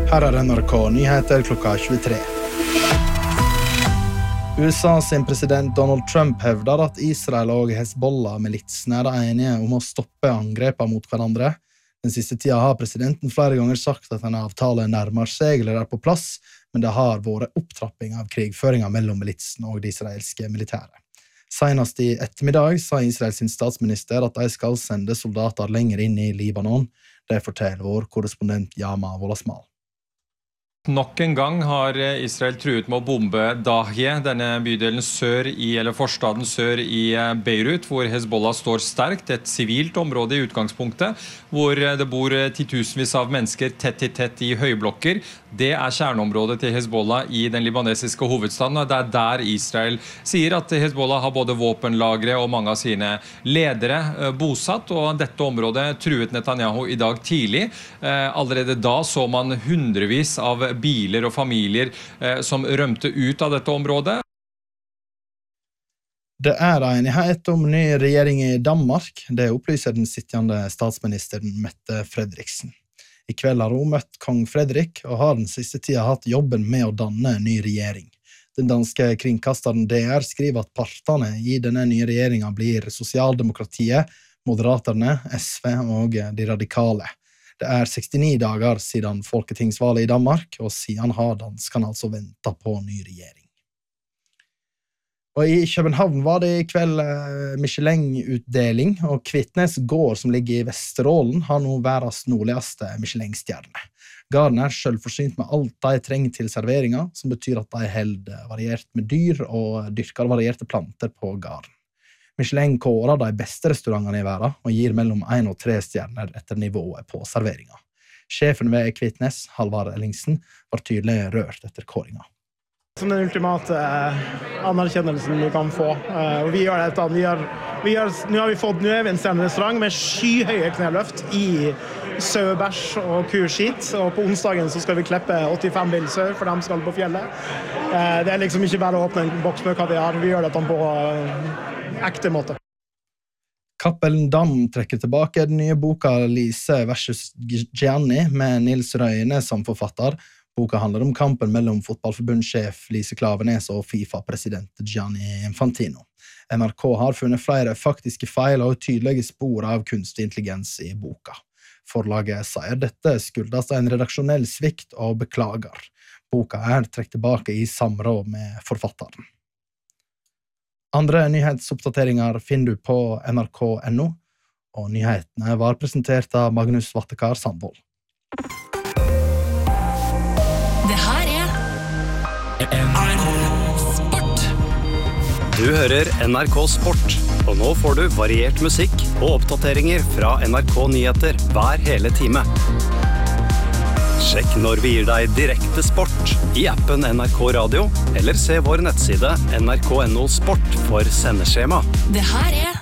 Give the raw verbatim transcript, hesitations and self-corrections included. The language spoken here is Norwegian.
Her er N R K nyheter klokka tjuetre. U S A sin president Donald Trump hevder at Israel og Hezbollah-militsen er enige om å stoppe angrepa mot hverandre. Den siste tida har presidenten flere ganger sagt at en avtale nærmer seg eller er på plass, men det har vært opptrapping av krigføringa mellom militsen og det israelske militæret. Senest i ettermiddag sa Israels statsminister at de skal sende soldater lenger inn i Libanon. Det forteller vår korrespondent Yama Wolasmal. Nok en gang har Israel truet med å bombe Dahye, denne bydelen sør i, eller forstaden sør i Beirut, hvor Hezbollah står sterkt, et sivilt område i utgangspunktet, hvor det bor titusenvis av mennesker tett i tett i høyblokker. Det er kjerneområdet til Hezbollah i den libanesiske hovedstaden, og det er der Israel sier at Hezbollah har både våpenlagre og mange av sine ledere bosatt, og dette området truet Netanyahu i dag tidlig. Allerede da så man hundrevis av biler og familier eh, som rømte ut av dette området. Det er enighet om ny regjering i Danmark. Det opplyser den sittende statsministeren Mette Frederiksen. I kveld har hun møtt kong Frederik og har den siste tida hatt jobben med å danne ny regjering. Den danske kringkasteren D R skriver at partene i denne nye regjeringen blir Sosialdemokratiet, Moderaterne, S V og de radikale. Det er sekstini dager siden folketingsvalget i Danmark, og siden har danskene altså ventet på ny regjering. Og i København var det i kveld Michelin-utdeling, og Kvitnes gård som ligger i Vesterålen har nå verdens nordligste Michelin-stjerne. Gården er selvforsynt med alt de trenger til serveringa, som betyr at de holder variert med dyr og dyrker varierte planter på gården. Michelin kårer de beste restaurantene i verden og gir mellom en og tre stjerner etter nivået på serveringa. Sjefen ved Kvitnes, Halvard Ellingsen, var tydelig rørt etter kåringa. Som den ultimate anerkjennelsen du kan få. Og vi gjør dette. Vi har, vi har, nå har vi fått nå er vi en restaurant med skyhøye kneløft i sauebæsj og kuskit. Og på onsdagen så skal vi klippe åttifem villsau for dem som skal på fjellet. Det er liksom ikke bare å åpne en boks med kaviar. Vi gjør dette på ekte måte. Cappelen Damm trekker tilbake den nye boka Lise versus Gianni med Nils Røyne som forfatter. Boka handler om kampen mellom fotballforbundssjef Lise Klaveness og FIFA-president Gianni Infantino. N R K har funnet flere faktiske feil og tydelige spor av kunstig intelligens i boka. Forlaget sier dette skyldes en redaksjonell svikt og beklager. Boka er trukket tilbake i samråd med forfatteren. Andre nyhetsoppdateringer finner du på N R K punktum N O, og nyhetene var presentert av Magnus Vattekar Sandvold. Det her er N R K Sport. Du hører N R K Sport, og nå får du variert musikk og oppdateringer fra N R K Nyheter hver hele time. Sjekk når vi gir deg direkte sport i appen N R K Radio, eller se vår nettside N R K punktum N O Sport for sendeskjema. Det her er